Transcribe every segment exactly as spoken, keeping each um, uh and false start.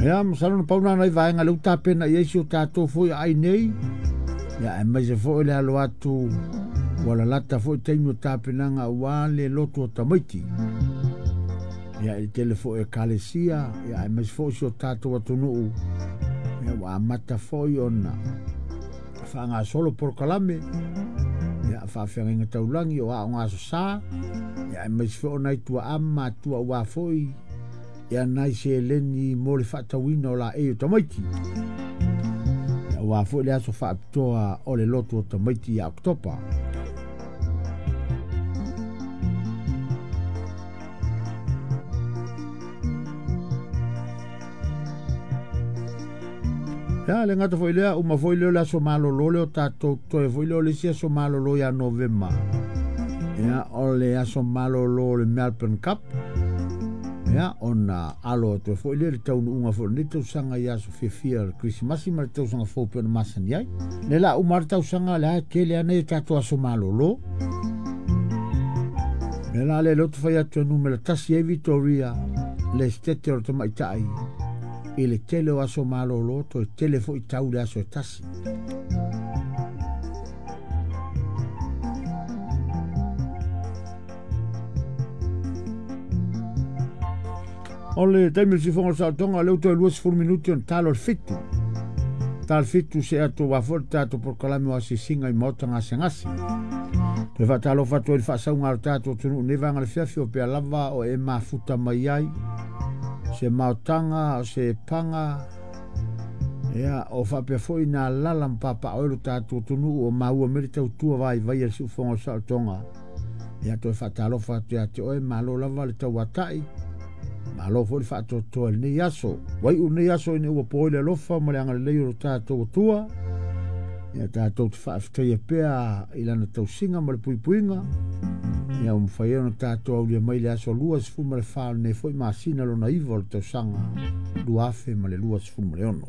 Ia, masalo na pauna nai vaenga leu tapena i eisi o tātou foi ai nei. Ia, e mai se foi le alo atu wala lata foi teimi o tāpenanga ua le lotu o tamaiti. Ia, i telefo e kalesia. Ia, e mai se foi si o tātou atunuu. Ia, wa amata foi ona. Whaanga solo por kalame. Ia, whawhianga inga taulangi o a o ngā so sā. Ia, e mai se foi ona i tua ama tua ua foi. Ia nai se leni mo le whaatawina o la e o tamaiti. Ia wā fo le aso whaapitoa o le lotu o tamaiti a Oktopa. Ia le ngata foi lea uma foi leo le aso malolo le o tātou toe foi leo le si aso malolo ia novema. Ia o le aso malolo le Melbourne Cup. Ia, ona alo to foi le tau unga fo ni tau sanga ia so fia Christmas ma tau sanga fo pe masani ai. Le la u mar tau sanga la ke le ane tatu aso malolo. Le la le lotu fai atu numero tasi e Victoria le stete o to mai tai. E le tele o aso malolo to tele fo i tau le aso tasi. Ole taimi si fonga sa tonga leu to luas fur minuti on talo fitu. Tal fitu se ato wa forta to por kalame wa si singa i mota nga sengasi. Te fa talo fa to il fa sa unga tato tunu ne vanga le fiafi o pe lava o e ma futa mai ai. Se mautanga o se panga. Ia o fa pe foi na lalam papa o lo tato tunu o ma ua merita utua vai vai si fonga sa tonga. Ia to fa talo fa te ate o e malo lava le tau watai. Malo foi fatto to il niaso wai un niaso in o poi lo fa ma le le o tato tua ya tato fa fa ia pea ila na tau singa ma le pui puinga ya un fa ia no tato o le mai le aso luas fu ma le fa ne foi ma sina lo naivo o tau sanga luafe ma le luas fu ma le ono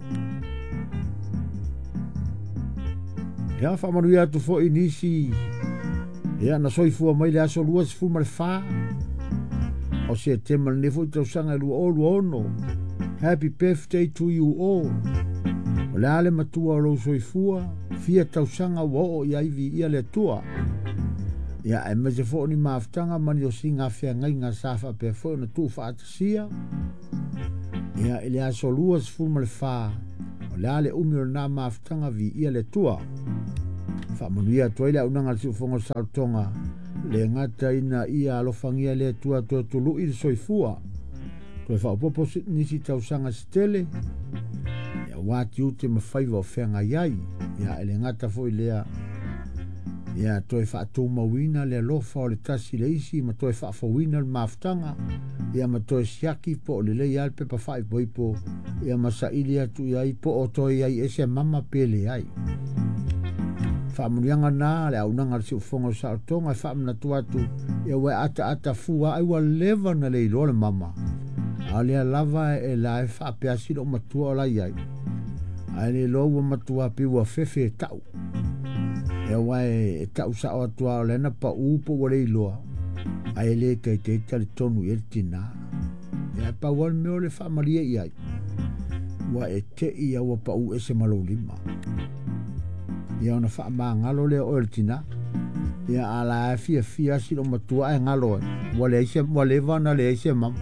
ya fa manuia tu foi inisi ya na soi fu mai le aso luas fu ma le fa o se tema ne foi tau sanga lu o lu ono. Happy birthday to you all. O le ale matua o lo soifua, fia tau sanga wa o ia iwi ia le tua. Ia e meze fo ni maaftanga mani o singa fia ngai ngā safa pe fo na tu fa atasia. Ia ele aso luas fuma le fa. O le ale umi o na maaftanga vi ia le tua. Fa manuia toile au nanga si ufongo saltonga. Le ngata ina ia alofangia le tua tua tulu i soifua. Toi fa popo nisi tau sanga stele. Ia wati ute mawhaiva o whenga iai. Ia ele ngata foi lea. Ia toi fa atu mawina le lofa o le tasi le isi. Ma toi fa fawina le maftanga. Ia ma toi siaki po le le ial pepa fai poipo. Ia ma sa ili atu iai po o toi iai ese mama pele iai. Whamunianga nā, le au nanga si ufongo sa tonga, whamuna tuatu, ia we ata ata fua, ai wa leva na le ilo le mama. A lea lava e la e whapea silo matua o la iai. Ai le lo wa matua pi wa fefe e tau. Ia wai e tau sa o atua o lena pa upo wa le iloa. Ai le kei te tali tonu e tina. Ia pa wan meo le whamaria iai. Wa e te ia wa pa u ese malo lima. Ia ona wha maa ngalo lea o tina. Ia ala e fia fia silo matua e ngalo e. Wale eise, wale vana le eise mama.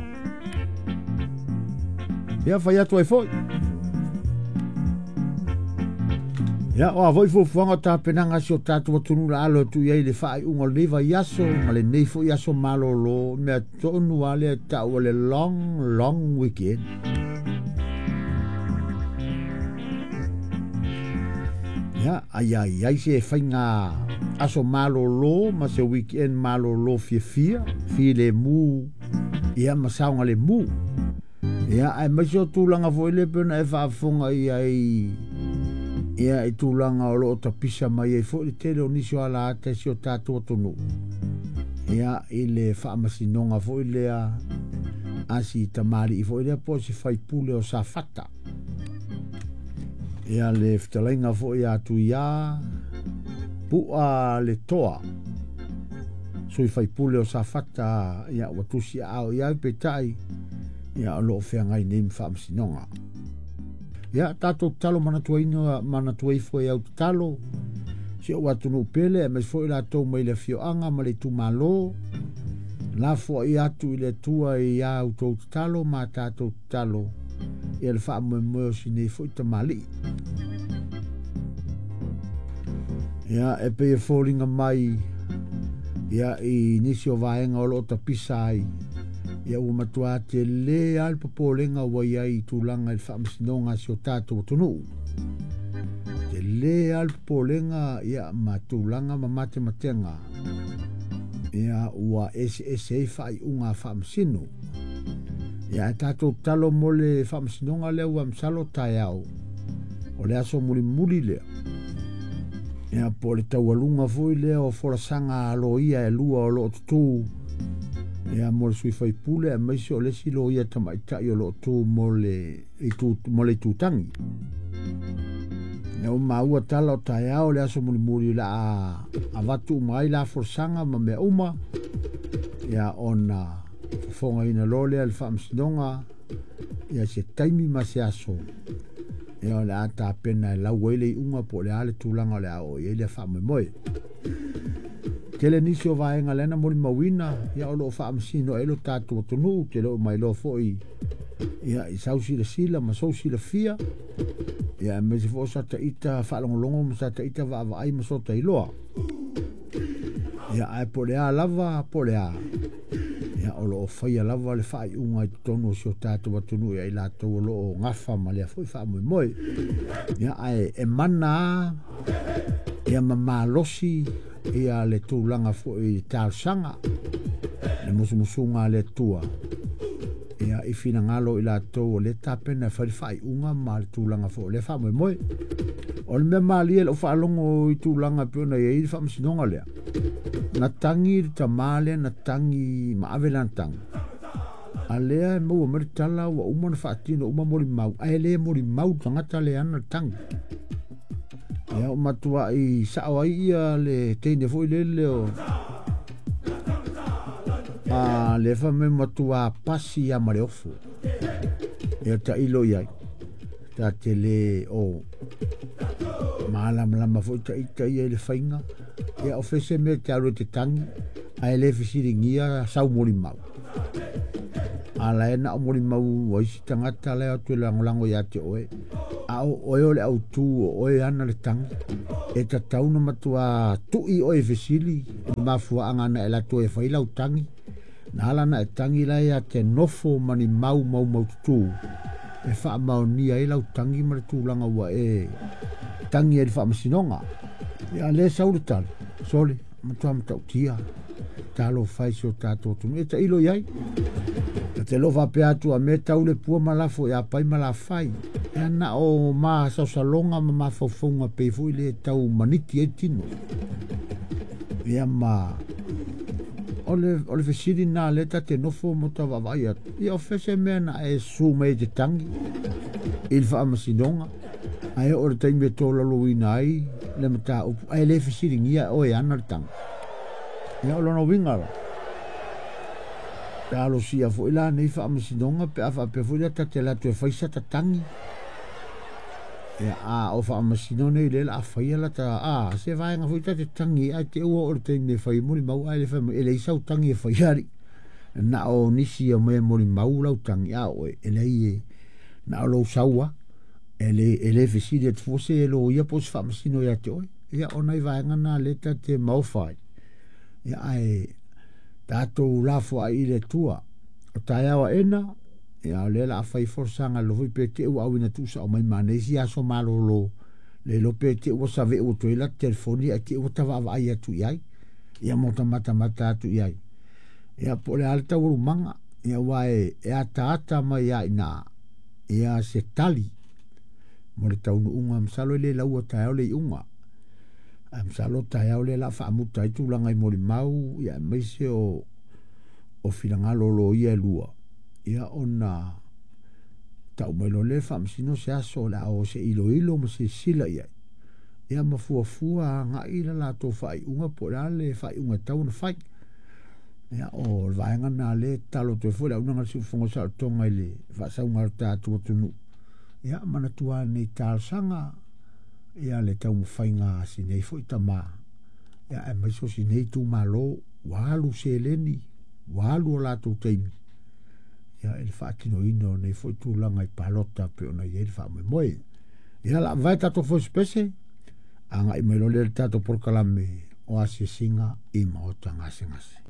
Ia whai atu ai foi. Ia o a voi fo fuanga ta penanga si o tatu watunu la alo tu iai le whai unga leva iaso. Ma le neifo iaso malo lo. Mea tonu ale ta o le long, long weekend. Ya, ai ai ai se fainga aso malo lo, ma se weekend malo lo fia fia, fia le mu, ia ma saunga le mu. Ya, ai ma se o tūlanga foi le pena e whaafonga i ai, ia i tūlanga o lo o tapisa mai e foi le tele o nisio ala ate si o tātua tonu. Ia i le whaamasinonga foi le a asi tamari i foi le a po se fai pule o sa fata. Ia le fitalainga fo ia tu ia pua le toa. So i fai pule o sa fata ia watusi au ia petai. ia o loo fea ngai nei whaamsinonga. Ia tātou talo mana tuaino mana tuai fo au talo se o atu no pele mas fo ila tau mai le fioanga ma le tumalo la fo i atu i le tua i au tau talo ma tātou talo ia le wha mo mo si nei fo i tamali. Ia e pe e fōringa mai ia i nisi o vaenga o lo ta pisai ia ua matua te le al papolenga wai ai tūlanga il whaamsinonga si o tātou tunu. Te le al papolenga ia ma tūlanga ma mate matenga ia ua ese ese ei whai unga whaamsino. Ia e tātou talo mo le whaamsinonga lea ua msalo tai au o le aso muli muli lea. Ia po le taualunga fui lea o forasanga alo ia e lua o lo tutu. Ia mo le sui fai pule e maisi o le silo ia tamaitai o lo tu mo le mo le tutangi. Ia o maua tala o tai au le aso muli muli la a, a watu umai la forasanga ma mea uma. Ia ona fonga ina lole al whaamsinonga ia se taimi ma se aso. Ia o le ata pena e lau ele i unga po le ale tūlanga o le ao i ele whaamai moe. Tele nisi o vaenga lena mori mawina ia o loo whaamsino e lo tātua tunu te loo mai lo foi ia i sausi la sila ma sausi la fia ia e mezi fo sa ta ita whaalongolongo ma sa ta ita wa awa ai ma so ta iloa ia ai po le a lava po le a ia o loo whaia lava le whaai unga i tonu si o tātua tunu ia i lātou o loo ngafa ma lea foi whaamui moe ia ai e mana ia ma malosi ia le tūlanga fo i tālsanga le musumusunga le tua ia i fina ngalo i la tō le tāpena whariwhai unga ma le tūlanga fo le whamoe moe o le mea maalia le o whaalongo i tūlanga piona i i whamsinonga lea na tangi i ta male na tangi ma avelan tang a lea e mau ameritala wa umana whaatino uma mori mau a lea mori mau tangata le ana tangi ia o matua i sao ai ia le teine foi lele o a le fa me matua pasi ia mare ofu ia ta ilo iai ta tele o malam lama foi ta ita ia le fainga ia o fese me te alo te tangi a ele fisiringia sau mori mau a la ena o mori mau o isi tangata lea tu langolango ia te oe au oe ole au tu oe ana le tang e ta tauna matua tui oe fesili e mafua angana e la tu e whaila u tangi na ala na e tangi la ia te nofo mani mau mau mau tu e wha mau nia e la u tangi mara tu langa ua e tangi e li wha masinonga ia le sauru tali sole matua matau tia talo whaisi o tātou tunu e ta ilo iai ta te lofa pe atu a me tau le pua malafo e a pai malafai e na o ma sausalonga ma ma faufunga pe fui le tau maniti e tino ia ma ole ole fesiri na le ta te nofo mota vavai atu ia o fese mea na e su me te tangi il fa amasinonga ai o te me tola luina ai le mata o ai le fesiri ngia o e ana tang ia o lono wingara talo sia fo ila nei fa amasinonga pe afa pe fui le ta te la tu e faisa ta tangi ia a o fa amasinone le la faia la ta a se vai nga fui ta te tangi a te o o te me fai muri mau ai le fa ele isau tangi e faiari na o nisi o me muri mau lau tangi a o ele i na o lo saua ele ele fisi de fose lo ia pos fa amasino ia te oi ia o nai vai nga na le ta te mau fai ia ai tatou lafo ai le tua o taiawa ena ia le la fai forsanga lo pe te u au ina tu sa o mai manesi aso malo lo le lo pe te o sa ve o to ila telefoni a te o tava vai atu iai ia mota mata mata atu iai ia po le alta uru manga ia wae e ata ata mai ia ina ia se tali mo le taunu unga msalo le lau o taiao le unga msalo taiao le la fa muta i tulanga i mori mau ia meise o o filangalo lo ia lua ia ona tau mai lo le whamsino se aso la o se ilo ilo ma se sila ia ia mafua fua nga ila la to fai unga po la le fai unga tau na fai Ia o le vaenga na le talo te fo le una nga si fongo sa tonga ile fa sa unga ta tu tunu. Ia mana tua nei tal sanga ia le tau fainga si nei fo itama. Ia e mai so si nei tu malo walu se leni walu la tu teimi. Ia il fa tino ino nei fo tu langa i palota pe ona ye fa mo moi. Ia la vai tato fo spese anga i melo le tato por kalame o ase singa i maota ngase ngase.